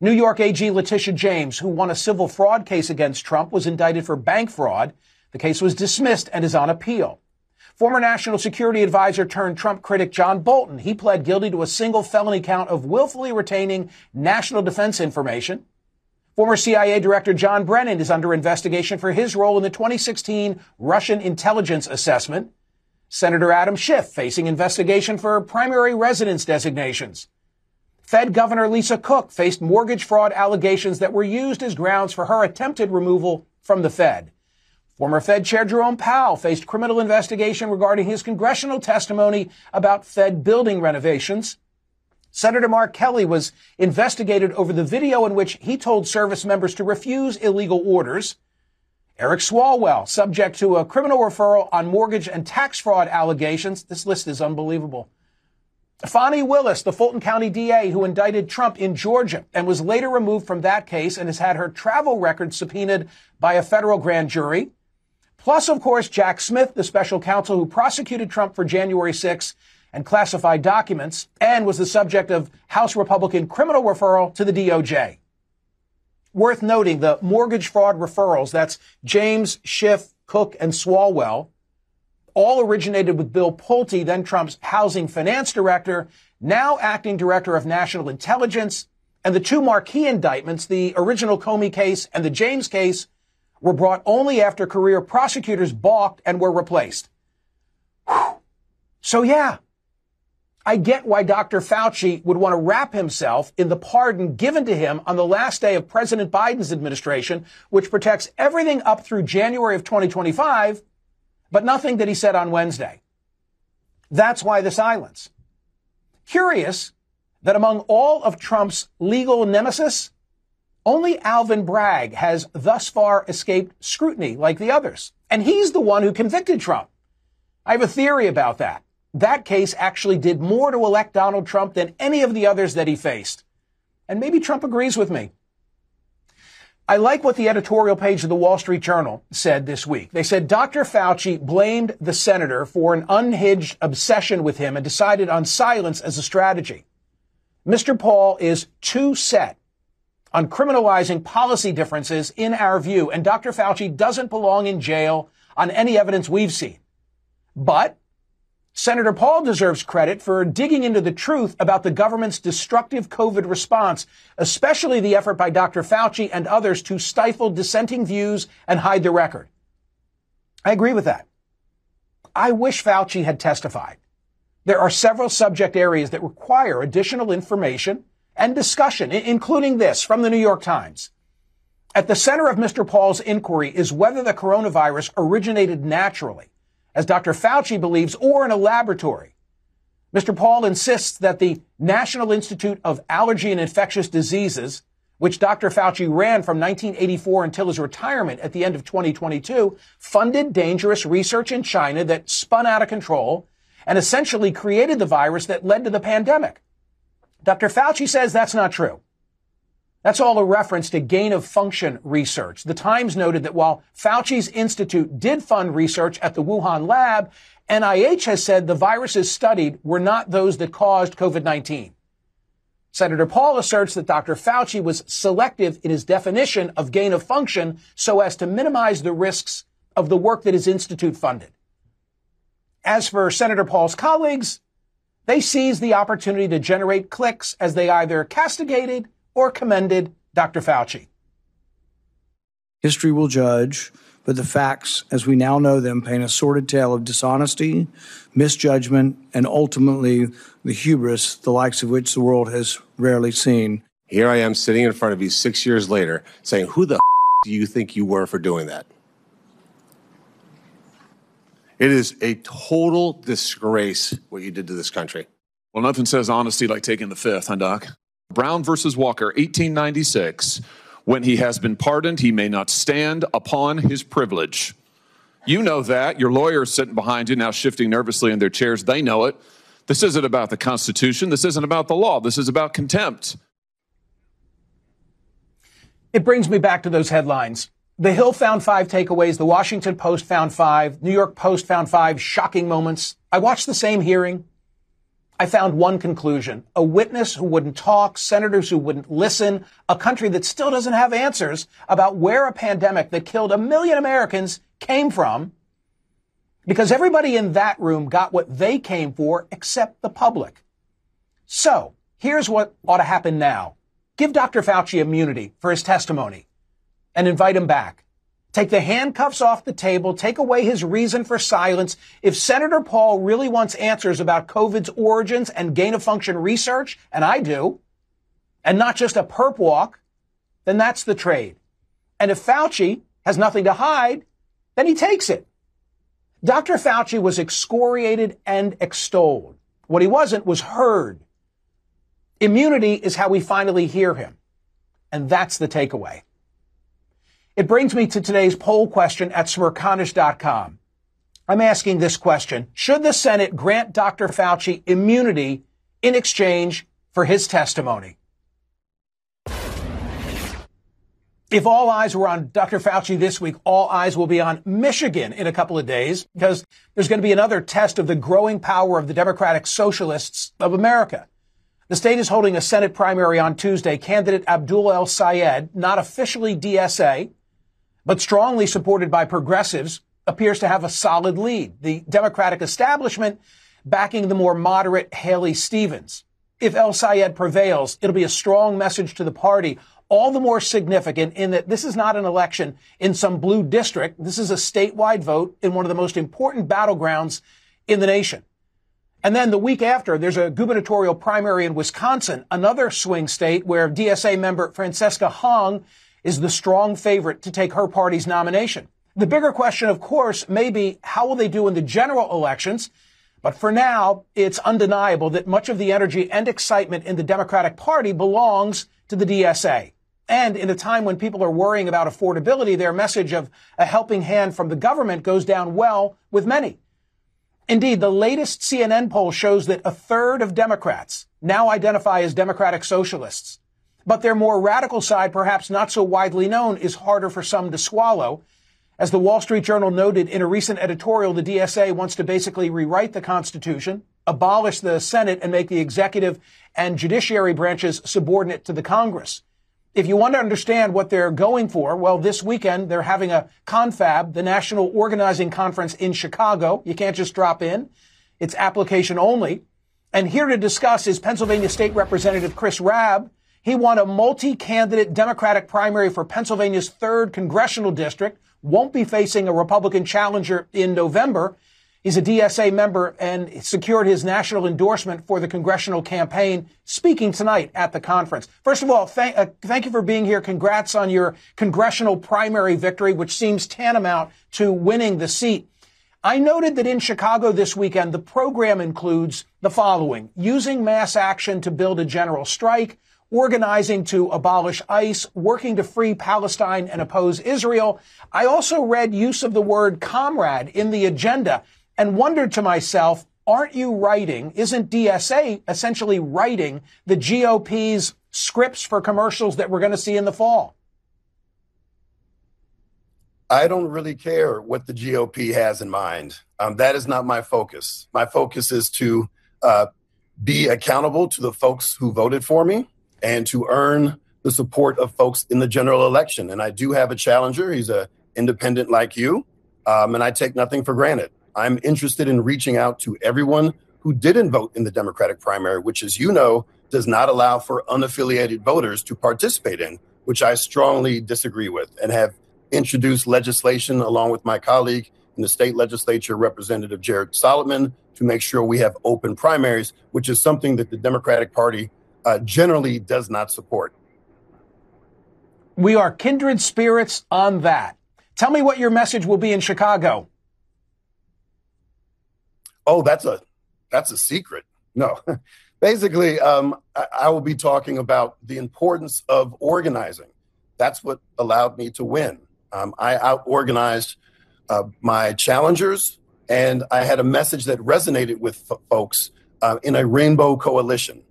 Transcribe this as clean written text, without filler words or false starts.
New York AG Letitia James, who won a civil fraud case against Trump, was indicted for bank fraud. The case was dismissed and is on appeal. Former National Security Advisor turned Trump critic John Bolton. He pled guilty to a single felony count of willfully retaining national defense information. Former CIA Director John Brennan is under investigation for his role in the 2016 Russian intelligence assessment. Senator Adam Schiff facing investigation for primary residence designations. Fed Governor Lisa Cook faced mortgage fraud allegations that were used as grounds for her attempted removal from the Fed. Former Fed Chair Jerome Powell faced criminal investigation regarding his congressional testimony about Fed building renovations. Senator Mark Kelly was investigated over the video in which he told service members to refuse illegal orders. Eric Swalwell, subject to a criminal referral on mortgage and tax fraud allegations. This list is unbelievable. Fani Willis, the Fulton County DA who indicted Trump in Georgia and was later removed from that case and has had her travel records subpoenaed by a federal grand jury. Plus, of course, Jack Smith, the special counsel who prosecuted Trump for January 6 and classified documents and was the subject of House Republican criminal referral to the DOJ. Worth noting, the mortgage fraud referrals, that's James, Schiff, Cook, and Swalwell, all originated with Bill Pulte, then Trump's housing finance director, now acting director of national intelligence, and the two marquee indictments, the original Comey case and the James case, were brought only after career prosecutors balked and were replaced. Whew. So yeah, I get why Dr. Fauci would want to wrap himself in the pardon given to him on the last day of President Biden's administration, which protects everything up through January of 2025, but nothing that he said on Wednesday. That's why the silence. Curious that among all of Trump's legal nemesis, only Alvin Bragg has thus far escaped scrutiny like the others. And he's the one who convicted Trump. I have a theory about that. That case actually did more to elect Donald Trump than any of the others that he faced. And maybe Trump agrees with me. I like what the editorial page of the Wall Street Journal said this week. They said Dr. Fauci blamed the senator for an unhinged obsession with him and decided on silence as a strategy. Mr. Paul is too set on criminalizing policy differences in our view, and Dr. Fauci doesn't belong in jail on any evidence we've seen. But Senator Paul deserves credit for digging into the truth about the government's destructive COVID response, especially the effort by Dr. Fauci and others to stifle dissenting views and hide the record. I agree with that. I wish Fauci had testified. There are several subject areas that require additional information and discussion, including this from the New York Times. At the center of Mr. Paul's inquiry is whether the coronavirus originated naturally, as Dr. Fauci believes, or in a laboratory. Mr. Paul insists that the National Institute of Allergy and Infectious Diseases, which Dr. Fauci ran from 1984 until his retirement at the end of 2022, funded dangerous research in China that spun out of control and essentially created the virus that led to the pandemic. Dr. Fauci says that's not true. That's all a reference to gain-of-function research. The Times noted that while Fauci's institute did fund research at the Wuhan lab, NIH has said the viruses studied were not those that caused COVID-19. Senator Paul asserts that Dr. Fauci was selective in his definition of gain-of-function so as to minimize the risks of the work that his institute funded. As for Senator Paul's colleagues, they seized the opportunity to generate clicks as they either castigated or commended Dr. Fauci. History will judge, but the facts, as we now know them, paint a sordid tale of dishonesty, misjudgment, and ultimately the hubris, the likes of which the world has rarely seen. Here I am sitting in front of you 6 years later saying, who the do you think you were for doing that? It is a total disgrace what you did to this country. Well, nothing says honesty like taking the fifth, huh, Doc? Brown versus Walker, 1896. When he has been pardoned, he may not stand upon his privilege. You know that. Your lawyer is sitting behind you now shifting nervously in their chairs. They know it. This isn't about the Constitution. This isn't about the law. This is about contempt. It brings me back to those headlines. The Hill found 5 takeaways. The Washington Post found 5. New York Post found 5 shocking moments. I watched the same hearing. I found one conclusion: a witness who wouldn't talk, senators who wouldn't listen, a country that still doesn't have answers about where a pandemic that killed 1 million Americans came from, because everybody in that room got what they came for except the public. So here's what ought to happen now. Give Dr. Fauci immunity for his testimony and invite him back. Take the handcuffs off the table. Take away his reason for silence. If Senator Paul really wants answers about COVID's origins and gain-of-function research, and I do, and not just a perp walk, then that's the trade. And if Fauci has nothing to hide, then he takes it. Dr. Fauci was excoriated and extolled. What he wasn't was heard. Immunity is how we finally hear him. And that's the takeaway. It brings me to today's poll question at Smerconish.com. I'm asking this question: should the Senate grant Dr. Fauci immunity in exchange for his testimony? If all eyes were on Dr. Fauci this week, all eyes will be on Michigan in a couple of days, because there's going to be another test of the growing power of the Democratic Socialists of America. The state is holding a Senate primary on Tuesday. Candidate Abdul El Sayed, not officially DSA, but strongly supported by progressives, appears to have a solid lead. The Democratic establishment backing the more moderate Haley Stevens. If El Sayed prevails, it'll be a strong message to the party, all the more significant in that this is not an election in some blue district. This is a statewide vote in one of the most important battlegrounds in the nation. And then the week after, there's a gubernatorial primary in Wisconsin, another swing state where DSA member Francesca Hong is the strong favorite to take her party's nomination. The bigger question, of course, may be how will they do in the general elections? But for now, it's undeniable that much of the energy and excitement in the Democratic Party belongs to the DSA. And in a time when people are worrying about affordability, their message of a helping hand from the government goes down well with many. Indeed, the latest CNN poll shows that 1/3 of Democrats now identify as Democratic Socialists. But their more radical side, perhaps not so widely known, is harder for some to swallow. As the Wall Street Journal noted in a recent editorial, the DSA wants to basically rewrite the Constitution, abolish the Senate, and make the executive and judiciary branches subordinate to the Congress. If you want to understand what they're going for, well, this weekend they're having a confab, the National Organizing Conference in Chicago. You can't just drop in. It's application only. And here to discuss is Pennsylvania State Representative Chris Rabb. He won a multi-candidate Democratic primary for Pennsylvania's 3rd congressional district, won't be facing a Republican challenger in November. He's a DSA member and secured his national endorsement for the congressional campaign, speaking tonight at the conference. First of all, thank you for being here. Congrats on your congressional primary victory, which seems tantamount to winning the seat. I noted that in Chicago this weekend, the program includes the following: using mass action to build a general strike, organizing to abolish ICE, working to free Palestine and oppose Israel. I also read use of the word comrade in the agenda and wondered to myself, isn't DSA essentially writing the GOP's scripts for commercials that we're going to see in the fall? I don't really care what the GOP has in mind. That is not my focus. My focus is to be accountable to the folks who voted for me and to earn the support of folks in the general election. And I do have a challenger. He's an independent like you, and I take nothing for granted. I'm interested in reaching out to everyone who didn't vote in the Democratic primary, which, as you know, does not allow for unaffiliated voters to participate in, which I strongly disagree with, and have introduced legislation along with my colleague in the state legislature, Representative Jared Solomon, to make sure we have open primaries, which is something that the Democratic Party generally does not support. We are kindred spirits on that. Tell me what your message will be in Chicago. Oh, that's a secret. No, basically, I will be talking about the importance of organizing. That's what allowed me to win. I out-organized my challengers, and I had a message that resonated with folks in a rainbow coalition.